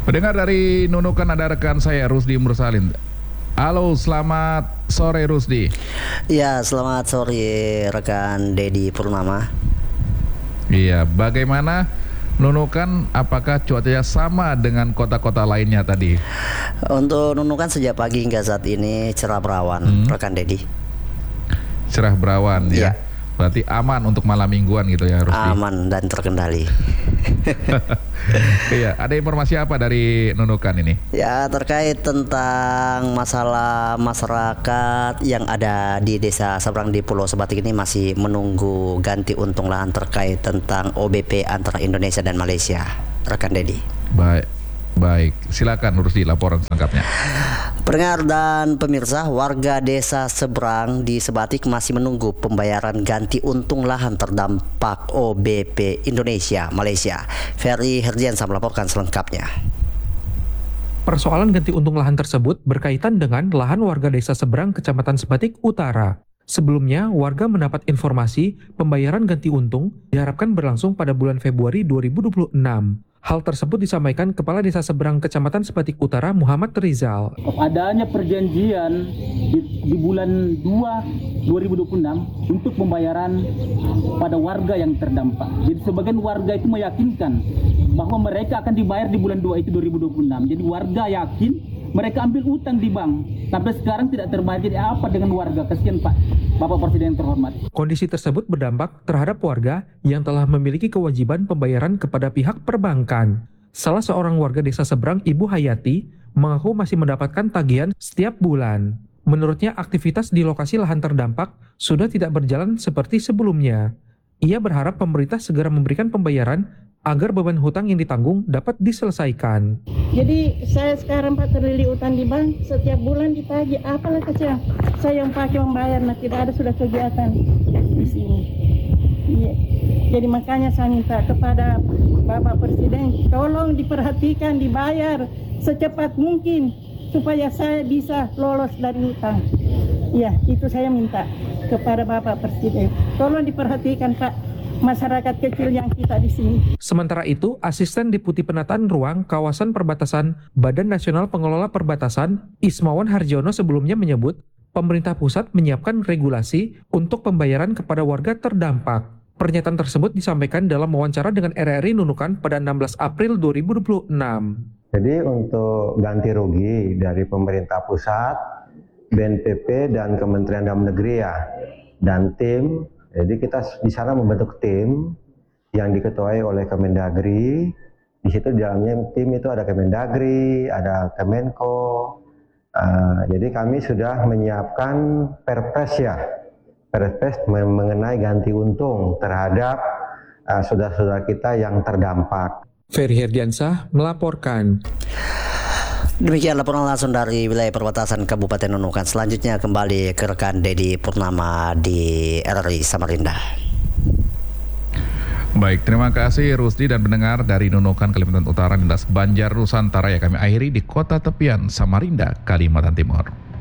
Pendengar dari Nunukan ada rekan saya Rusdi Mursalin. Halo, selamat sore Rusdi. Ya, selamat sore rekan Dedi Purnama. Iya, bagaimana Nunukan? Apakah cuacanya sama dengan kota-kota lainnya tadi? Untuk Nunukan sejak pagi hingga saat ini cerah berawan, rekan Dedi. Cerah berawan ya. Ya. Berarti aman untuk malam mingguan gitu ya Rusdi. Aman dan terkendali. Iya, ada informasi apa dari Nunukan ini? Ya, terkait tentang masalah masyarakat yang ada di desa seberang di Pulau Sebatik ini masih menunggu ganti untung lahan terkait tentang OBP antara Indonesia dan Malaysia, rekan Dedi. Baik, silakan Rusdi laporan selengkapnya. Pendengar dan pemirsa, warga desa seberang di Sebatik masih menunggu pembayaran ganti untung lahan terdampak OBP Indonesia Malaysia. Ferry Herdiansa melaporkan selengkapnya. Persoalan ganti untung lahan tersebut berkaitan dengan lahan warga desa seberang Kecamatan Sebatik Utara. Sebelumnya, warga mendapat informasi pembayaran ganti untung diharapkan berlangsung pada bulan Februari 2026. Hal tersebut disampaikan Kepala Desa Seberang Kecamatan Sebatik Utara Muhammad Rizal. Adanya perjanjian di bulan 2 2026 untuk pembayaran pada warga yang terdampak. Jadi sebagian warga itu meyakinkan bahwa mereka akan dibayar di bulan 2 itu 2026. Jadi warga yakin mereka ambil utang di bank. Sampai sekarang tidak terbayar. Jadi apa dengan warga? Kasihan Pak, Bapak Presiden terhormat. Kondisi tersebut berdampak terhadap warga yang telah memiliki kewajiban pembayaran kepada pihak perbankan. Salah seorang warga desa seberang, Ibu Hayati, mengaku masih mendapatkan tagihan setiap bulan. Menurutnya, aktivitas di lokasi lahan terdampak sudah tidak berjalan seperti sebelumnya. Ia berharap pemerintah segera memberikan pembayaran agar beban hutang yang ditanggung dapat diselesaikan. Jadi saya sekarang Pak terlilit utang di bank, setiap bulan ditagih. Apalah kecil, saya yang pakai membayar, nah tidak ada sudah kegiatan di sini. Iya. Jadi makanya saya minta kepada Bapak Presiden, tolong diperhatikan, dibayar secepat mungkin supaya saya bisa lolos dari hutang. Iya, itu saya minta kepada Bapak Presiden. Tolong diperhatikan Pak, masyarakat kecil yang kita di sini. Sementara itu, Asisten Deputi Penataan Ruang Kawasan Perbatasan Badan Nasional Pengelola Perbatasan, Ismawan Harjono sebelumnya menyebut, pemerintah pusat menyiapkan regulasi untuk pembayaran kepada warga terdampak. Pernyataan tersebut disampaikan dalam wawancara dengan RRI Nunukan pada 16 April 2026. Jadi untuk ganti rugi dari pemerintah pusat, BNPB dan Kementerian Dalam Negeri ya, dan tim. Jadi kita di sana membentuk tim yang diketuai oleh Kemendagri. Di situ di dalamnya tim itu ada Kemendagri, ada Kemenko. Jadi kami sudah menyiapkan perpres ya, perpres mengenai ganti untung terhadap saudara-saudara kita yang terdampak. Ferry Herdiansa melaporkan. Demikian laporan langsung dari wilayah perbatasan Kabupaten Nunukan. Selanjutnya kembali ke rekan Dedi Purnama di RRI Samarinda. Baik, terima kasih Rusdi dan pendengar dari Nunukan Kalimantan Utara, lintas Banjar Nusantara, ya kami akhiri di kota tepian Samarinda, Kalimantan Timur.